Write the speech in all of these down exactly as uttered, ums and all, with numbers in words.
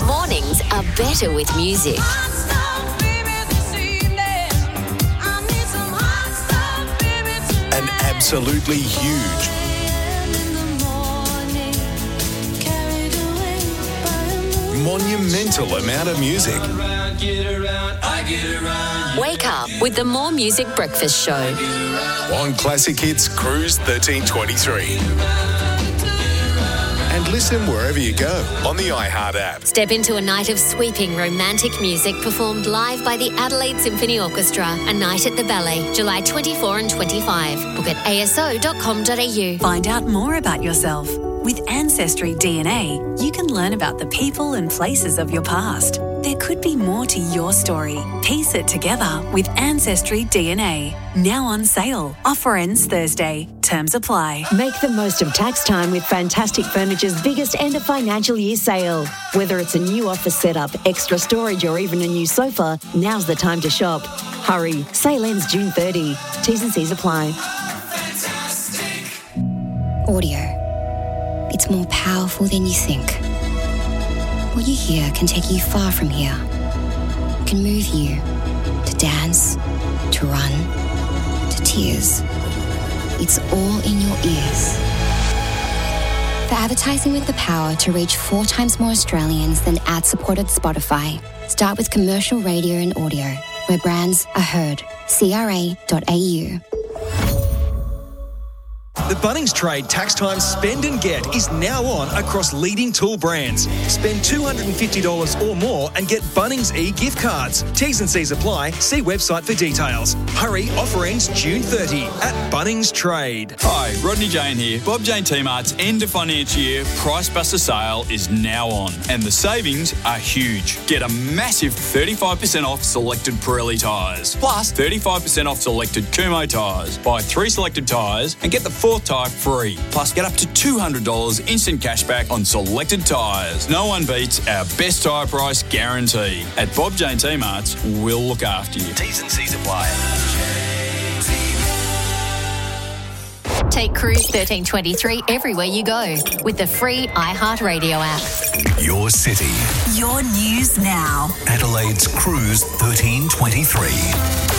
Mornings are better with music. An absolutely huge, monumental amount of music. Wake up with the More Music Breakfast Show. On Classic Hits Cruise thirteen twenty-three. And listen wherever you go on the iHeart app. Step into a night of sweeping romantic music performed live by the Adelaide Symphony Orchestra. A night at the Ballet, July twenty-fourth and twenty-fifth. Book at a s o dot com dot a u. Find out more about yourself. With Ancestry D N A, you can learn about the people and places of your past. There could be more to your story. Piece it together with Ancestry D N A. Now on sale. Offer ends Thursday. Terms apply. Make the most of tax time with Fantastic Furniture's biggest end of financial year sale. Whether it's a new office setup, extra storage or even a new sofa, now's the time to shop. Hurry. Sale ends June thirtieth. T's and C's apply. Audio. It's more powerful than you think. What you hear can take you far from here. It can move you to dance, to run, to tears. It's all in your ears. For advertising with the power to reach four times more Australians than ad-supported Spotify, start with commercial radio and audio, where brands are heard. c r a dot a u. The Bunnings Trade Tax Time Spend and Get is now on across leading tool brands. Spend two hundred fifty dollars or more and get Bunnings e-gift cards. T's and C's apply. See website for details. Hurry, offer ends June thirtieth at Bunnings Trade. Hi, Rodney Jane here. Bob Jane T-Mart's end of financial year Price Buster sale is now on and the savings are huge. Get a massive thirty-five percent off selected Pirelli tyres, plus thirty-five percent off selected Kumho tyres. Buy three selected tyres and get the fourth tyre free. Plus, get up to two hundred dollars instant cashback on selected tyres. No one beats our best tyre price guarantee. At Bob Jane T-Mart's, we'll look after you. T's and C's apply. Take Cruise thirteen twenty-three everywhere you go with the free iHeartRadio app. Your city. Your news now. Adelaide's Cruise thirteen twenty-three.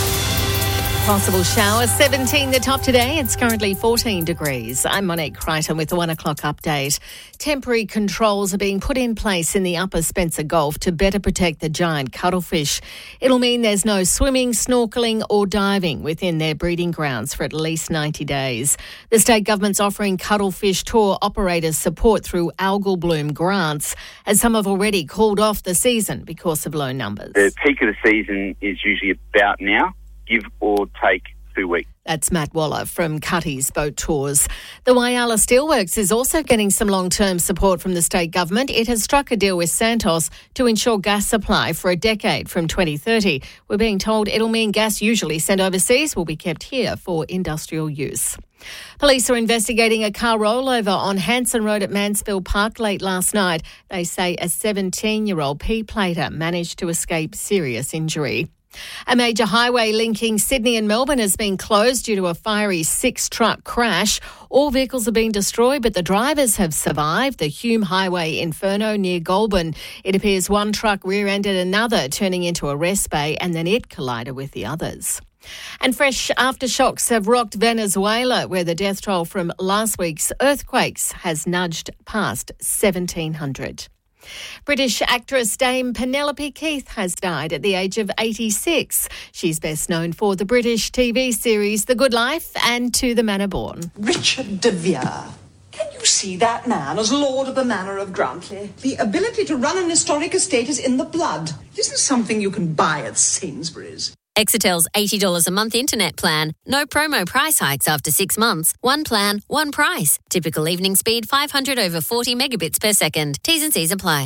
Possible shower, seventeen the top today. It's currently fourteen degrees. I'm Monique Crichton with the one o'clock update. Temporary controls are being put in place in the Upper Spencer Gulf to better protect the giant cuttlefish. It'll mean there's no swimming, snorkelling or diving within their breeding grounds for at least ninety days. The state government's offering cuttlefish tour operators support through algal bloom grants, as some have already called off the season because of low numbers. The peak of the season is usually about now. Give or take two weeks. That's Matt Waller from Cutty's Boat Tours. The Whyalla Steelworks is also getting some long-term support from the state government. It has struck a deal with Santos to ensure gas supply for a decade from twenty thirty. We're being told it'll mean gas usually sent overseas will be kept here for industrial use. Police are investigating a car rollover on Hanson Road at Mansfield Park late last night. They say a seventeen-year-old P-plater managed to escape serious injury. A major highway linking Sydney and Melbourne has been closed due to a fiery six-truck crash. All vehicles have been destroyed, but the drivers have survived. The Hume Highway Inferno near Goulburn. It appears one truck rear-ended another, turning into a rest bay, and then it collided with the others. And fresh aftershocks have rocked Venezuela, where the death toll from last week's earthquakes has nudged past seventeen hundred. British actress Dame Penelope Keith has died at the age of eighty-six. She's best known for the British T V series The Good Life and To the Manor Born. Richard de Vere. Can you see that man as Lord of the Manor of Grantley? The ability to run an historic estate is in the blood. It isn't something you can buy at Sainsbury's. Exetel's eighty dollars a month internet plan. No promo price hikes after six months. One plan, one price. Typical evening speed five hundred over forty megabits per second. T's and C's apply.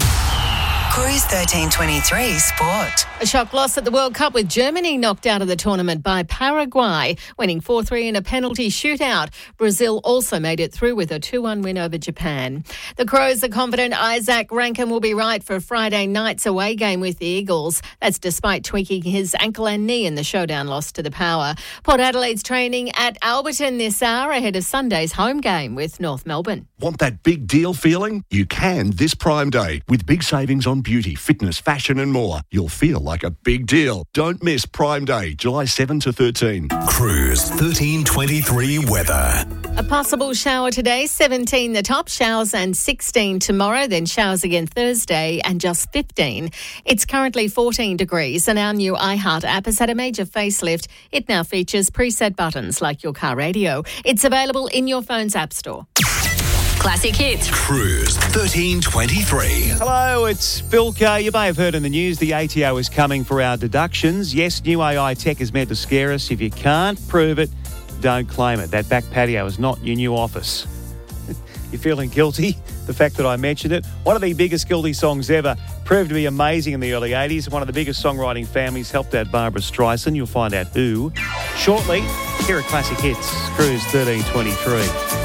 Cruise thirteen twenty-three Sport. A shock loss at the World Cup with Germany knocked out of the tournament by Paraguay, winning four three in a penalty shootout. Brazil also made it through with a two one win over Japan. The Crows are confident Isaac Rankin will be right for Friday night's away game with the Eagles. That's despite tweaking his ankle and knee in the showdown loss to the Power. Port Adelaide's training at Alberton this hour ahead of Sunday's home game with North Melbourne. Want that big deal feeling? You can this Prime Day with big savings on beauty, fitness, fashion and more. You'll feel like a big deal. Don't miss Prime Day, July seventh to thirteenth. Cruise thirteen twenty-three weather. A possible shower today, seventeen the top, showers and sixteen tomorrow, then showers again Thursday and just fifteen. It's currently fourteen degrees and our new iHeart app has had a major facelift. It now features preset buttons like your car radio. It's available in your phone's app store. Classic Hits. Cruise thirteen twenty-three. Hello, it's Phil K. You may have heard in the news the A T O is coming for our deductions. Yes, new A I tech is meant to scare us. If you can't prove it, don't claim it. That back patio is not your new office. You're feeling guilty? The fact that I mentioned it. One of the biggest guilty songs ever. Proved to be amazing in the early eighties. One of the biggest songwriting families. Helped out Barbara Streisand. You'll find out who shortly. Here are Classic Hits. Cruise thirteen twenty-three.